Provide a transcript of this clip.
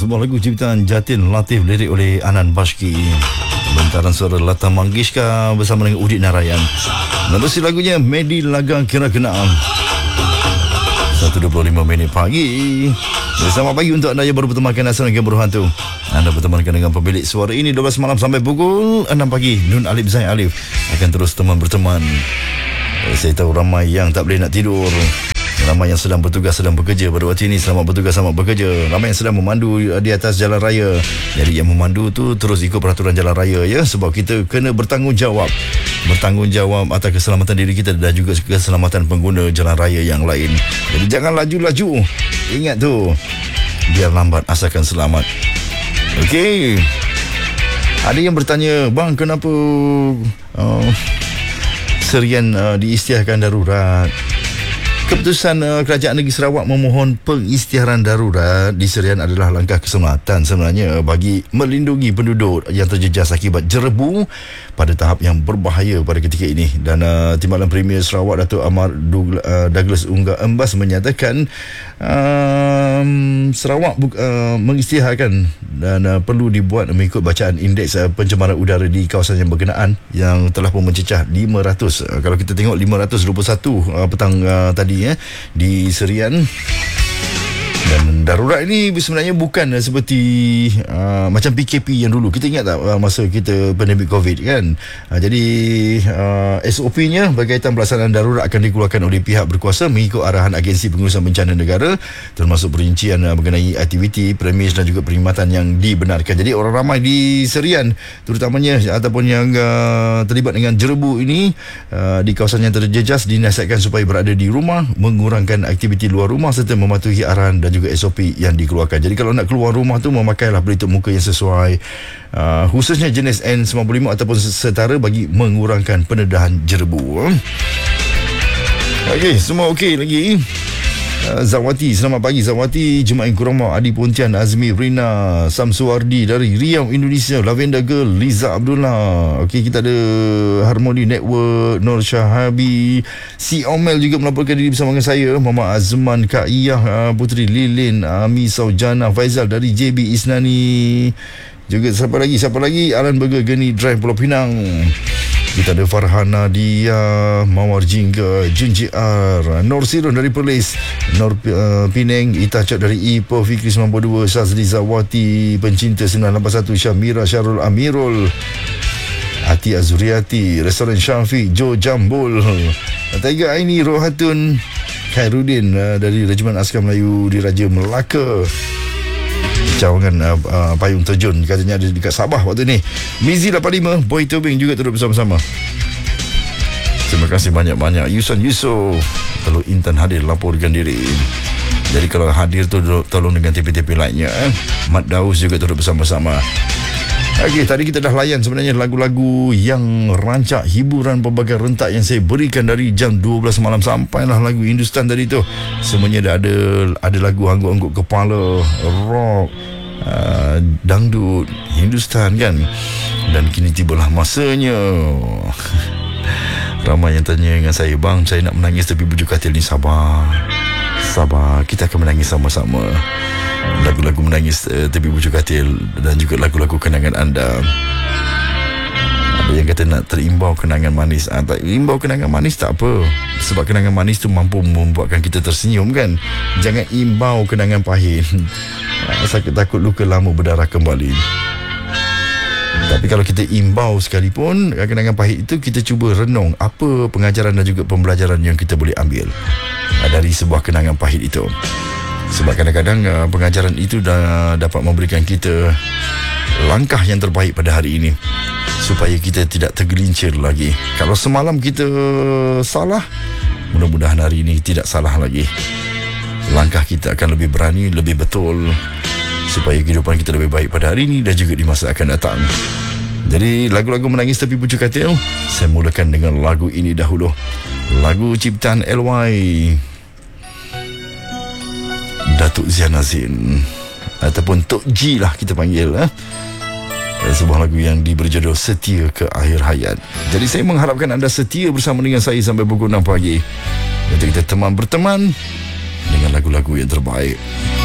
sebuah lagu ciptaan Jatin Latif, lirik oleh Anan Bashki, bentaran suara Lata Mangeshkar bersama dengan Udit Narayan. Menerusi lagunya Medi Lagang Kira Kenaan. 1.25 minit pagi. Selamat pagi untuk anda yang baru bertemankan Asal Game Berhantu. Anda bertemankan dengan pemilik suara ini 12 malam sampai pukul 6 pagi. Nun Alif Zain Alif akan terus berteman. Saya tahu ramai yang tak boleh nak tidur, ramai yang sedang bertugas, sedang bekerja pada waktu ini. Selamat bertugas, selamat bekerja. Ramai yang sedang memandu di atas jalan raya. Jadi yang memandu tu terus ikut peraturan jalan raya ya, sebab kita kena bertanggungjawab atas keselamatan diri kita dan juga keselamatan pengguna jalan raya yang lain. Jadi jangan laju-laju. Ingat tu, biar lambat asalkan selamat. Okey. Ada yang bertanya, bang, kenapa Serian diisytiharkan darurat? Keputusan Kerajaan Negeri Sarawak memohon pengisytiharan darurat di Serian adalah langkah keselamatan sebenarnya bagi melindungi penduduk yang terjejas akibat jerebu pada tahap yang berbahaya pada ketika ini. Dan Timbalan Premier Sarawak Datuk Amar Douglas Ungga Embas menyatakan Sarawak mengisytiharkan dan perlu dibuat mengikut bacaan indeks pencemaran udara di kawasan yang berkenaan yang telah pun mencecah 500. Kalau kita tengok 521 petang tadi di Serian. Dan darurat ini sebenarnya bukan seperti macam PKP yang dulu. Kita ingat tak masa kita pandemik COVID kan? Jadi SOP-nya berkaitan pelaksanaan darurat akan dikeluarkan oleh pihak berkuasa mengikut arahan Agensi Pengurusan Bencana Negara, termasuk perincian mengenai aktiviti, premis dan juga perkhidmatan yang dibenarkan. Jadi orang ramai di Serian terutamanya ataupun yang terlibat dengan jerebu ini di kawasan yang terjejas dinasihatkan supaya berada di rumah, mengurangkan aktiviti luar rumah serta mematuhi arahan dan juga SOP yang dikeluarkan. Jadi kalau nak keluar rumah tu memakailah pelitup muka yang sesuai, khususnya jenis N95 ataupun setara bagi mengurangkan pendedahan jerebu. Okey, semua okey lagi. Zawati, selamat pagi Zawati. Jemaah Kurama, Adi Pontian, Azmi Rina, Samsuardi dari Riau, Indonesia, Lavender Girl, Liza Abdullah. Okey, kita ada Harmony Network, Nur Syahabi, Si Omel juga melaporkan diri bersama dengan saya, Mama Azman, Kak Iyah, Putri Lilin, Ami Saujana, Faizal dari JB Isnani. Juga siapa lagi? Alan Burger, Geni Drive, Pulau Pinang. Kita ada Farhana Dia, Mawar Jingga, Jun JR, Nur Sirun dari Perlis, Nur Penang, Ita Cak dari Ipoh, Fikri 92, Syazli Zawati, Pencinta 981, Syamira Syarul Amirul, Ati Azuriati, Restoran Syafiq, Jo Jambul, Taiga Aini, Rohatun, Khairuddin dari Regimen Askar Melayu di Raja Melaka. Cawangan payung terjun katanya ada dekat Sabah waktu ni. Mizi 85, Boy Tobing juga turut bersama-sama. Terima kasih banyak-banyak. Yuson Yusof, Teluk Intan hadir laporkan diri. Jadi kalau hadir tu tolong dengan tipi-tipi lainnya. Mat Daus juga turut bersama-sama. Okey, tadi kita dah layan sebenarnya lagu-lagu yang rancak hiburan pelbagai rentak yang saya berikan dari jam 12 malam sampailah lagu Hindustan tadi tu. Semuanya dah ada lagu angguk-angguk kepala, rock, dangdut, Hindustan kan. Dan kini tibalah masanya. Ramai yang tanya dengan saya, bang, saya nak menangis tapi bujuk katil ni. Sabar, kita akan menangis sama-sama. Lagu-lagu menangis tepi bujuk katil dan juga lagu-lagu kenangan anda. Ada yang kata nak terimbau kenangan manis. Tak imbau kenangan manis tak apa, sebab kenangan manis tu mampu membuatkan kita tersenyum kan. Jangan imbau kenangan pahit. Sakit takut luka lama berdarah kembali. Tapi kalau kita imbau sekalipun kenangan pahit itu, kita cuba renung apa pengajaran dan juga pembelajaran yang kita boleh ambil dari sebuah kenangan pahit itu. Sebab kadang-kadang pengajaran itu dapat memberikan kita langkah yang terbaik pada hari ini, supaya kita tidak tergelincir lagi. Kalau semalam kita salah, mudah-mudahan hari ini tidak salah lagi. Langkah kita akan lebih berani, lebih betul, supaya kehidupan kita lebih baik pada hari ini dan juga di masa akan datang. Jadi lagu-lagu menangis tepi bujuk katil, saya mulakan dengan lagu ini dahulu. Lagu ciptaan LY Datuk Zian Azin, ataupun Tok G lah kita panggil. Sebuah lagu yang diberi judul Setia ke Akhir Hayat. Jadi saya mengharapkan anda setia bersama dengan saya sampai pukul 6 pagi. Nanti kita berteman dengan lagu-lagu yang terbaik.